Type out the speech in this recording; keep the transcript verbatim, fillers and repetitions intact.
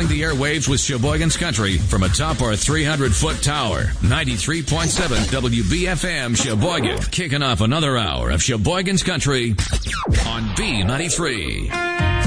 filling the airwaves with Sheboygan's Country from atop our three hundred foot tower. ninety-three point seven W B F M Sheboygan. Kicking off another hour of Sheboygan's Country on B ninety-three.